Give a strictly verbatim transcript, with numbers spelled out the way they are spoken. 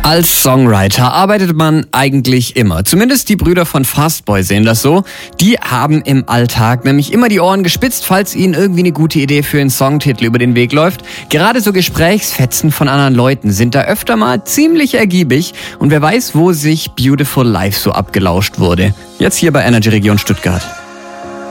Als Songwriter arbeitet man eigentlich immer. Zumindest die Brüder von Fastboy sehen das so. Die haben im Alltag nämlich immer die Ohren gespitzt, falls ihnen irgendwie eine gute Idee für einen Songtitel über den Weg läuft. Gerade so Gesprächsfetzen von anderen Leuten sind da öfter mal ziemlich ergiebig. Und wer weiß, wo sich Beautiful Life so abgelauscht wurde. Jetzt hier bei Energy Region Stuttgart.